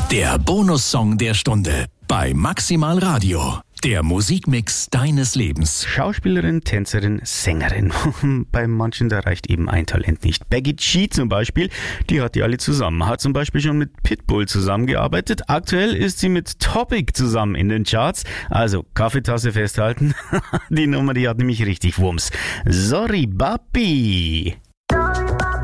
Der Bonussong der Stunde bei Maximal Radio. Der Musikmix deines Lebens. Schauspielerin, Tänzerin, Sängerin. Bei manchen, da reicht eben ein Talent nicht. Becky G zum Beispiel, die hat die alle zusammen. Hat zum Beispiel schon mit Pitbull zusammengearbeitet. Aktuell ist sie mit Topic zusammen in den Charts. Also Kaffeetasse festhalten. Die Nummer, die hat nämlich richtig Wumms. Sorry, Papi.